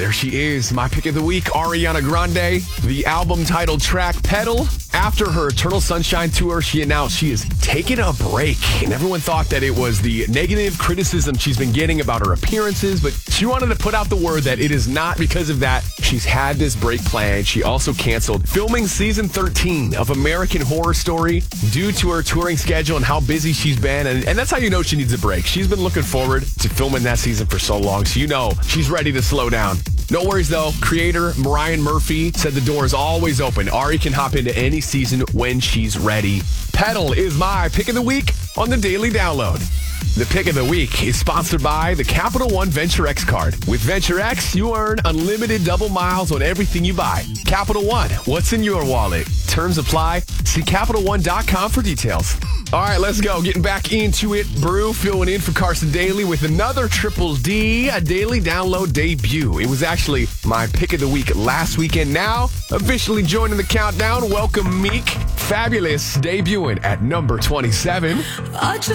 there she is, my pick of the week, Ariana Grande. The album titled track, Pedal. After her Eternal Sunshine tour, she announced she is taking a break. And everyone thought that it was the negative criticism she's been getting about her appearances, but she wanted to put out the word that it is not because of that. She's had this break planned. She also canceled filming season 13 of American Horror Story due to her touring schedule and how busy she's been. And that's how you know she needs a break. She's been looking forward to filming that season for so long, so you know she's ready to slow down. No worries, though. Creator Mariah Murphy said the door is always open. Ari can hop into any season when she's ready. Pedal is my pick of the week on the Daily Download. The pick of the week is sponsored by the Capital One Venture X card. With Venture X, you earn unlimited double miles on everything you buy. Capital One, what's in your wallet? Terms apply. See CapitalOne.com for details. All right, let's go. Getting back into it. Brew filling in for Carson Daly with another Triple D, a Daily Download debut. It was actually my pick of the week last weekend. Now, officially joining the countdown, welcome Meek. Fabulous, debuting at number 27.